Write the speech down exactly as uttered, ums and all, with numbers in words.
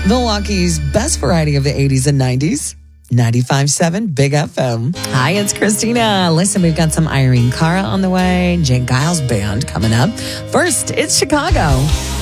Milwaukee's best variety of the eighties and nineties. ninety-five point seven Big F M. Hi, it's Christina. Listen, we've got some Irene Cara on the way. Jake Giles Band coming up. First, it's Chicago.